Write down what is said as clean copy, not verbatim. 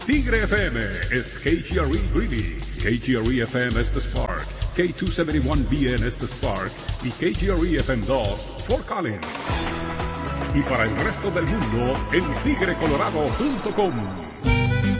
Tigre FM is KGRE Greeley, KGRE FM es the Spark, K271BN es the Spark y KGRE FM 2 Fort Collins. Y para el resto del mundo en tigrecolorado.com.